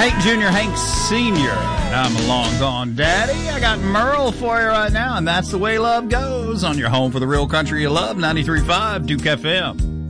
Hank Jr., Hank Sr., and I'm a long gone daddy. I got Merle for you right now, and that's the way love goes on your home for the real country you love, 93.5 Duke FM.